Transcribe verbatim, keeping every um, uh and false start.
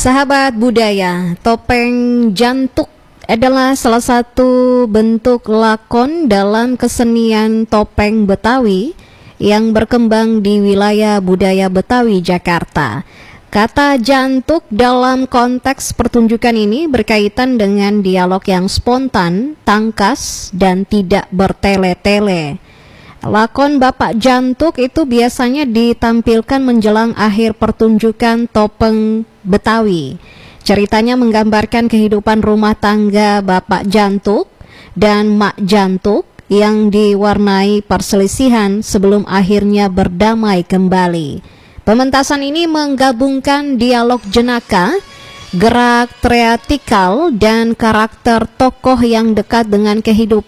Sahabat budaya, topeng jantuk adalah salah satu bentuk lakon dalam kesenian topeng Betawi yang berkembang di wilayah budaya Betawi, Jakarta. Kata jantuk dalam konteks pertunjukan ini berkaitan dengan dialog yang spontan, tangkas, dan tidak bertele-tele. Lakon Bapak Jantuk itu biasanya ditampilkan menjelang akhir pertunjukan topeng Betawi. Ceritanya menggambarkan kehidupan rumah tangga Bapak Jantuk dan Mak Jantuk yang diwarnai perselisihan sebelum akhirnya berdamai kembali. Pementasan ini menggabungkan dialog jenaka, gerak teatrikal, dan karakter tokoh yang dekat dengan kehidupan